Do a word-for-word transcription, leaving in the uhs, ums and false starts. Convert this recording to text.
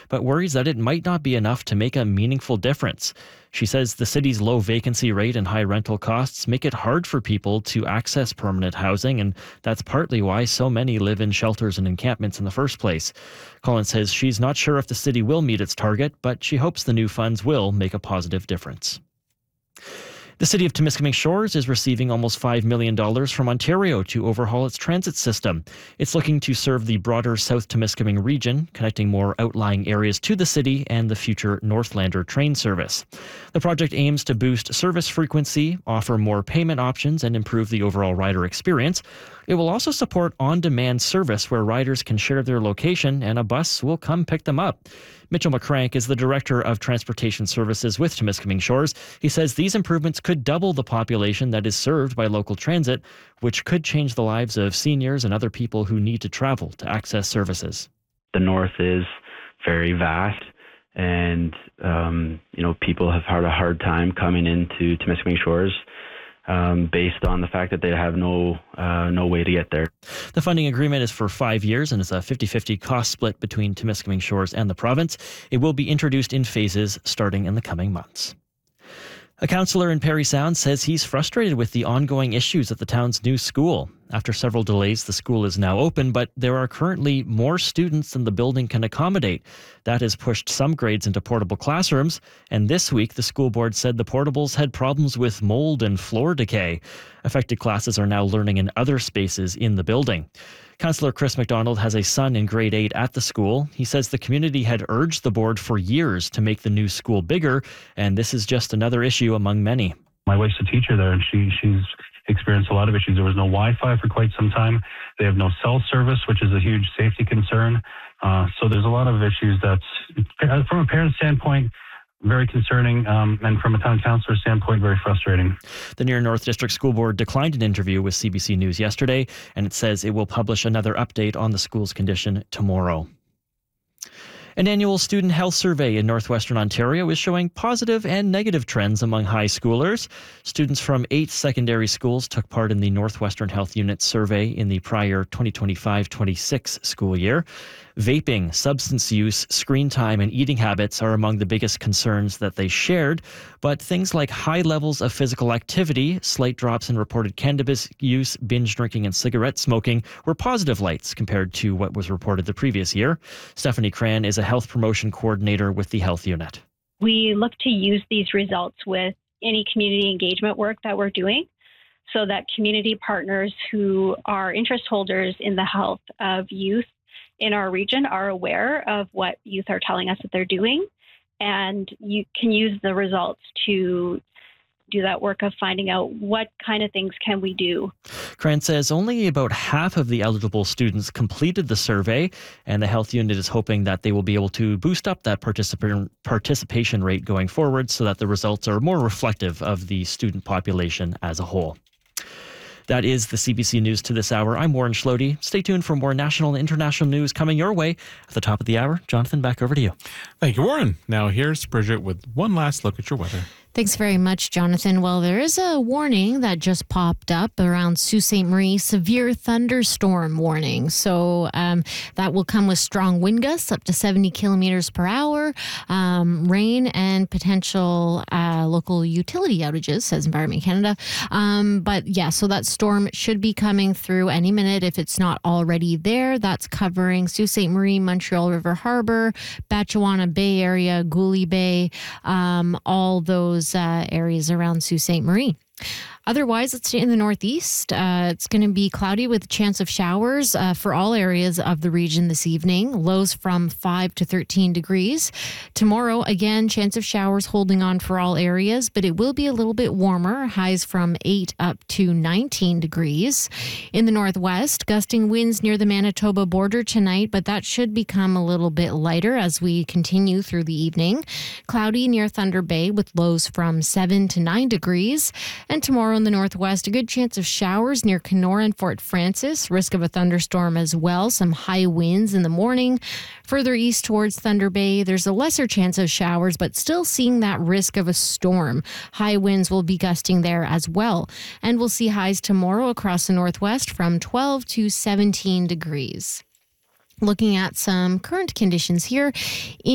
but worries that it might not be enough to make a meaningful difference. She says the city's low vacancy rate and high rental costs make it hard for people to access permanent housing, and that's partly why so many live in shelters and encampments in the first place. Collins says she's not sure if the city will meet its target, but she hopes the new funds will make a positive difference. The city of Timiskaming Shores is receiving almost five million dollars from Ontario to overhaul its transit system. It's looking to serve the broader South Timiskaming region, connecting more outlying areas to the city and the future Northlander train service. The project aims to boost service frequency, offer more payment options, and improve the overall rider experience. It will also support on-demand service where riders can share their location and a bus will come pick them up. Mitchell McCrank is the Director of Transportation Services with Timiskaming Shores. He says these improvements could double the population that is served by local transit, which could change the lives of seniors and other people who need to travel to access services. The north is very vast, and um, you know, people have had a hard time coming into Timiskaming Shores Um, based on the fact that they have no uh, no way to get there. The funding agreement is for five years and is a fifty-fifty cost split between Timiskaming Shores and the province. It will be introduced in phases starting in the coming months. A councillor in Parry Sound says he's frustrated with the ongoing issues at the town's new school. After several delays, the school is now open, but there are currently more students than the building can accommodate. That has pushed some grades into portable classrooms, and this week the school board said the portables had problems with mold and floor decay. Affected classes are now learning in other spaces in the building. Councillor Chris McDonald has a son in grade eight at the school. He says the community had urged the board for years to make the new school bigger, and this is just another issue among many. My wife's a teacher there, and she she's experienced a lot of issues. There was no Wi-Fi for quite some time. They have no cell service, which is a huge safety concern. Uh, so there's a lot of issues that's, from a parent standpoint, very concerning, um, and from a town councillor standpoint, very frustrating. The Near North District School Board declined an interview with C B C News yesterday, and it says it will publish another update on the school's condition tomorrow. An annual student health survey in northwestern Ontario is showing positive and negative trends among high schoolers. Students from eight secondary schools took part in the Northwestern Health Unit survey in the prior twenty twenty-five twenty-six school year. Vaping, substance use, screen time, and eating habits are among the biggest concerns that they shared, but things like high levels of physical activity, slight drops in reported cannabis use, binge drinking, and cigarette smoking were positive lights compared to what was reported the previous year. Stephanie Cran is a health promotion coordinator with the Health Unit. We look to use these results with any community engagement work that we're doing so that community partners who are interest holders in the health of youth in our region are aware of what youth are telling us that they're doing, and you can use the results to do that work of finding out what kind of things can we do. Cran says only about half of the eligible students completed the survey, and the Health Unit is hoping that they will be able to boost up that particip- participation rate going forward so that the results are more reflective of the student population as a whole. That is the C B C News to this hour. I'm Warren Schlody. Stay tuned for more national and international news coming your way at the top of the hour. Jonathan, back over to you. Thank you, Warren. Now here's Bridget with one last look at your weather. Thanks very much, Jonathan. Well, there is a warning that just popped up around Sault Ste. Marie, severe thunderstorm warning. So um, that will come with strong wind gusts up to seventy kilometers per hour, um, rain, and potential uh, local utility outages, says Environment Canada. Um, but yeah, so that storm should be coming through any minute if it's not already there. That's covering Sault Ste. Marie, Montreal River Harbor, Batchewana Bay area, Gooley Bay, um, all those Uh, areas around Sault Ste. Marie. Otherwise, let's stay in the northeast. Uh, it's going to be cloudy with a chance of showers uh, for all areas of the region this evening. Lows from five to thirteen degrees. Tomorrow, again, chance of showers holding on for all areas, but it will be a little bit warmer. Highs from eight up to nineteen degrees. In the northwest, gusting winds near the Manitoba border tonight, but that should become a little bit lighter as we continue through the evening. Cloudy near Thunder Bay with lows from seven to nine degrees. And tomorrow in the northwest, a good chance of showers near Kenora and Fort Francis. Risk of a thunderstorm as well. Some high winds in the morning. Further east towards Thunder Bay, there's a lesser chance of showers, but still seeing that risk of a storm. High winds will be gusting there as well. And we'll see highs tomorrow across the northwest from twelve to seventeen degrees. Looking at some current conditions here. In